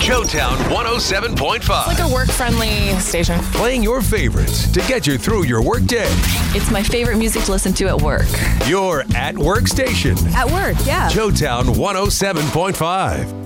Joetown 107.5. Like a work-friendly station. Playing your favorites to get you through your workday. It's my favorite music to listen to at work. Your at-work station. At work, yeah. Joetown 107.5.